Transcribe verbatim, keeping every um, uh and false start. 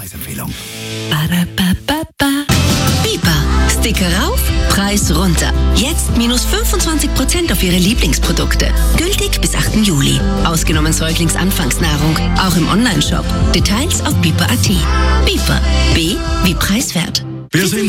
Preisempfehlung. Biber. Sticker rauf, Preis runter. Jetzt minus fünfundzwanzig Prozent auf Ihre Lieblingsprodukte. Gültig bis achten Juli. Ausgenommen Säuglingsanfangsnahrung. Auch im Onlineshop. Details auf biber punkt at. Biber. B wie preiswert. Wir sind